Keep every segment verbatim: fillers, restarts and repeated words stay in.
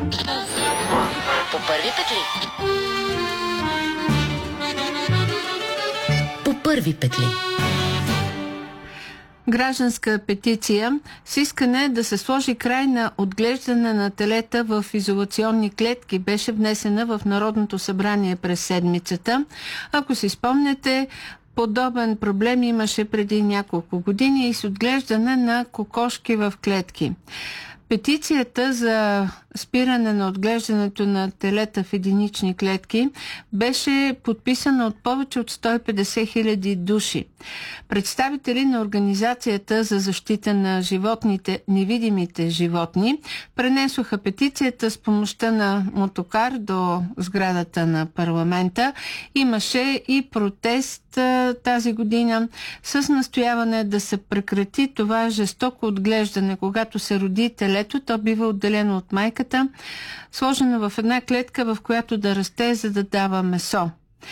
По първи петли. По първи петли. Гражданска петиция с искане да се сложи край на отглеждане на телета в изолационни клетки беше внесена в Народното събрание през седмицата. Ако си спомнете, подобен проблем имаше преди няколко години и с отглеждане на кокошки в клетки. Петицията за спиране на отглеждането на телета в единични клетки беше подписана от повече от сто и петдесет хиляди души. Представители на Организацията за защита на животните, невидимите животни, пренесоха петицията с помощта на мотокар до сградата на парламента. Имаше и протест тази година с настояване да се прекрати това жестоко отглеждане. Когато се роди телето, то бива отделено от майката, сложено в една клетка, в която да расте, за да дава месо.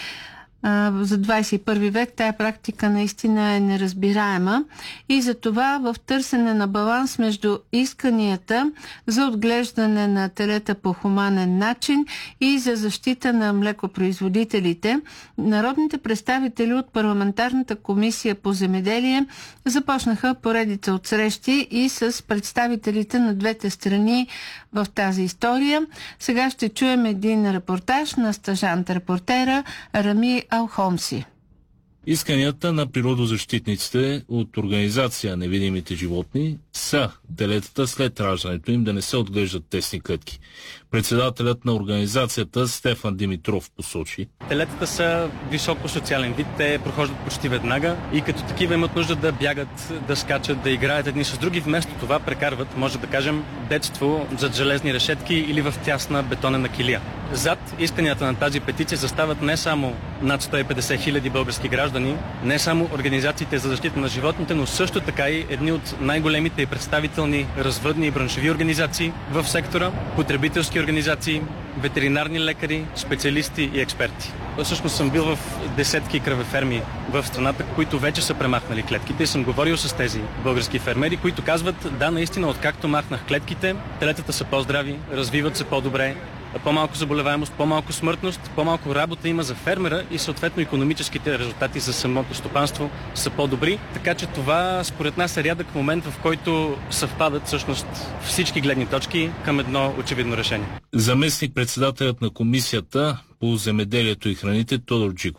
За двадесет и първи век тая практика наистина е неразбираема и затова в търсене на баланс между исканията за отглеждане на телета по хуманен начин и за защита на млекопроизводителите, народните представители от Парламентарната комисия по земеделие започнаха поредица от срещи и с представителите на двете страни в тази история. Сега ще чуем един репортаж на стажант-репортера Рами Алхомси. Исканията на природозащитниците от организация Невидимите животни са телетата след раждането им да не се отглеждат тесни клетки. Председателят на организацията Стефан Димитров посочи: телетата са високо социален вид, те прохождат почти веднага и като такива имат нужда да бягат, да скачат, да играят едни с други. Вместо това прекарват, може да кажем, детство зад железни решетки или в тясна бетонена килия. Зад исканията на тази петиция застават не само над сто и петдесет хиляди български граждани, не само организациите за защита на животните, но също така и едни от най-големите и представителни развъдни и браншови организации в сектора, потребителски организации, ветеринарни лекари, специалисти и експерти. Всъщност съм бил в десетки кравеферми в страната, които вече са премахнали клетките и съм говорил с тези български фермери, които казват: да, наистина, откакто махнах клетките, телетата са по-здрави, развиват се по-добре, по-малко заболеваемост, по-малко смъртност, по-малко работа има за фермера и съответно икономическите резултати за самото стопанство са по-добри. Така че това според нас е рядък момент, в който съвпадат всъщност всички гледни точки към едно очевидно решение. Заместник председателят на комисията по земеделието и храните Тодор Джиков